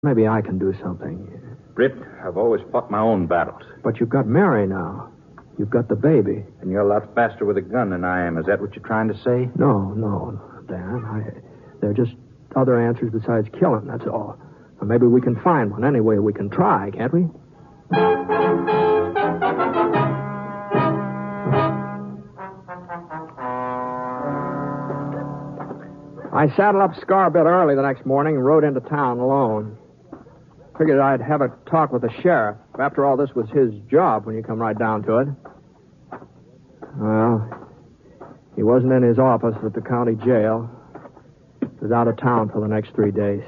Maybe I can do something. Britt, I've always fought my own battles. But you've got Mary now. You've got the baby. And you're a lot faster with a gun than I am. Is that what you're trying to say? No, Dan. There are just other answers besides killing, that's all. Or maybe we can find one. Anyway, we can try, can't we? I saddled up Scar a bit early the next morning and rode into town alone. Figured I'd have a talk with the sheriff. After all, this was his job when you come right down to it. Well, he wasn't in his office at the county jail. He was out of town for the next 3 days.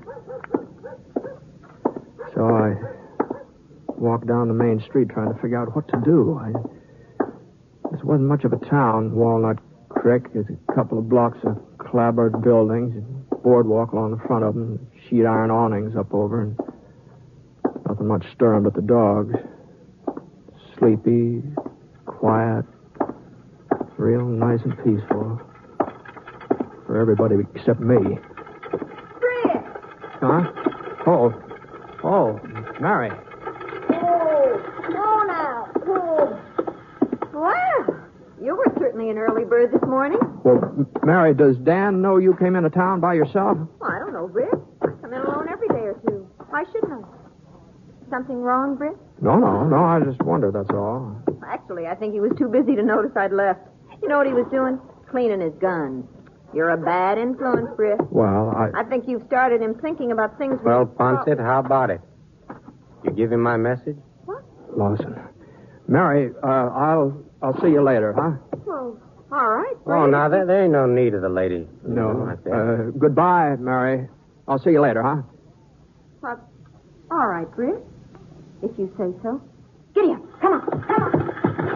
So I walked down the main street trying to figure out what to do. This wasn't much of a town. Walnut Creek is a couple of blocks of clapboard buildings, and boardwalk along the front of them, sheet iron awnings up over, and nothing much stirring but the dogs. Sleepy, quiet, real nice and peaceful. For everybody except me. Britt! Huh? Oh, Mary. Oh, now. Oh. Well, you were certainly an early bird this morning. Well, Mary, does Dan know you came into town by yourself? Well, I don't know, Britt. I come in alone every day or two. Why shouldn't I? Something wrong, Britt? No, I just wondered, that's all. Actually, I think he was too busy to notice I'd left. You know what he was doing? Cleaning his guns. You're a bad influence, Britt. Well, I think you've started him thinking about things... Well, Ponset, how about it? You give him my message? What? Lawson. Mary, I'll see you later, huh? Well, all right, Britt. Oh, now, there ain't no need of the lady. No. Like that. Goodbye, Mary. I'll see you later, huh? All right, Britt. If you say so. Giddy up. Come on.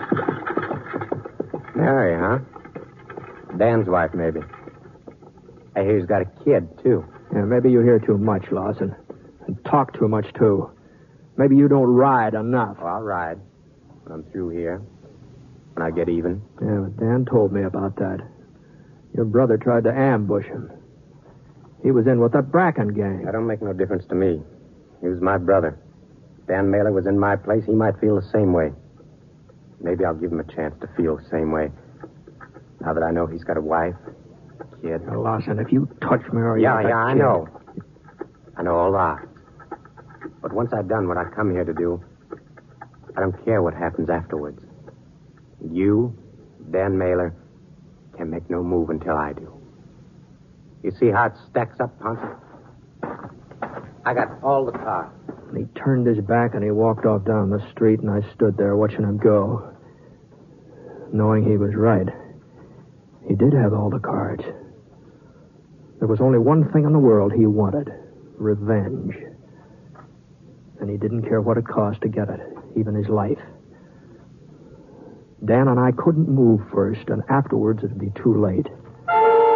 Mary, huh? Dan's wife, maybe. I hear he's got a kid, too. Yeah, maybe you hear too much, Lawson. And talk too much, too. Maybe you don't ride enough. Oh, I'll ride when I'm through here. When I get even. Yeah, but Dan told me about that. Your brother tried to ambush him. He was in with that Bracken gang. That don't make no difference to me. He was my brother. Dan Mailer was in my place. He might feel the same way. Maybe I'll give him a chance to feel the same way. Now that I know he's got a wife, a kid. Now, Lawson, if you touch Mary... Yeah, I know. I know all that. But once I've done what I come here to do, I don't care what happens afterwards. You, Dan Mailer, can make no move until I do. You see how it stacks up, Ponce? I got all the cars. He turned his back and he walked off down the street, and I stood there watching him go, knowing he was right. He did have all the cards. There was only one thing in the world he wanted: revenge. And he didn't care what it cost to get it, even his life. Dan and I couldn't move first, and afterwards it'd be too late.